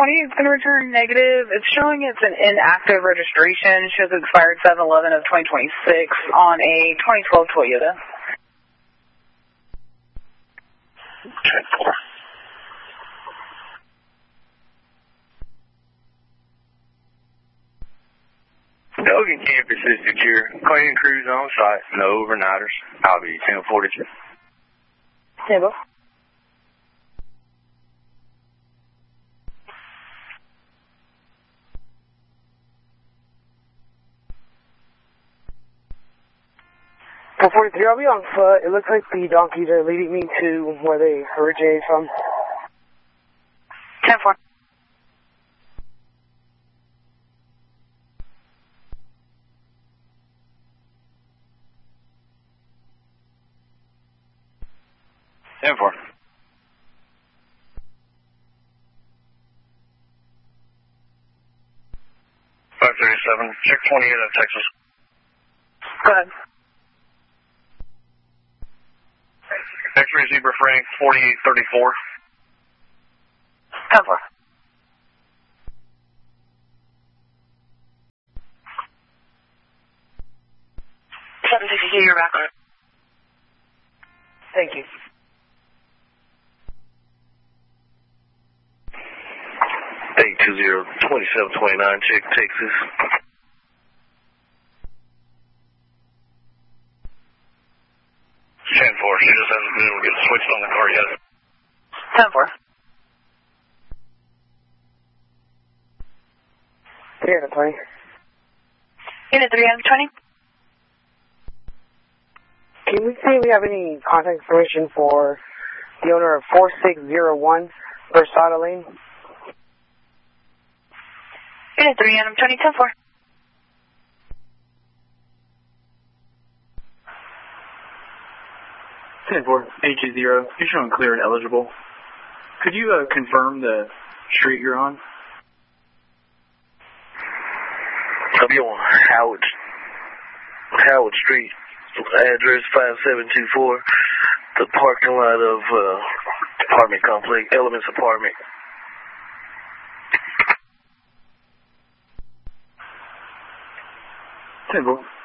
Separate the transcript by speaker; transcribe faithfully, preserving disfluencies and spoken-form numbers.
Speaker 1: twenty is going to return negative. It's showing it's an inactive registration. It shows it expired seven eleven of twenty twenty-six on a twenty twelve Toyota.
Speaker 2: ten four. Dogan campus is secure. Cleaning crews on site. No overnighters. I'll be ten forty-two.
Speaker 1: Stand by.
Speaker 3: four forty-three, I'll be on foot. It looks like the donkeys are leading me to where they originated from.
Speaker 1: ten four.
Speaker 2: ten four. five thirty-seven, check twenty-eight out of Texas.
Speaker 1: Go ahead.
Speaker 2: X-ray Zebra Frank, forty-eight thirty-four.
Speaker 1: ten four. seven sixty-two, you're back on it.
Speaker 3: Thank you.
Speaker 2: eight two zero, twenty-seven twenty-nine, check Texas. ten four, she just hasn't been able to get switched on the car yet.
Speaker 1: ten four.
Speaker 3: three out of twenty.
Speaker 1: Unit three out of twenty.
Speaker 3: Can we see if we have any contact information for the owner of four six zero one Versada Lane?
Speaker 1: Unit three out of twenty, ten four.
Speaker 4: ten four, eight two zero, you're showing clear and eligible. Could you uh, confirm the street you're on?
Speaker 2: I'll be on Howard, Howard Street, address five seven two four, the parking lot of uh, apartment complex, Elements Apartment.
Speaker 4: ten four.